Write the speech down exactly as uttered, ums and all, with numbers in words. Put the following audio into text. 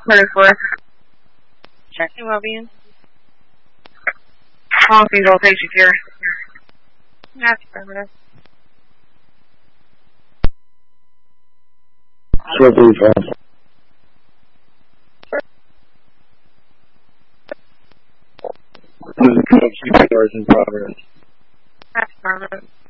thirty-four. Checking well-being. Policies all patient care. That's affirmative. Swift refund. This is Coach in progress. That's affirmative.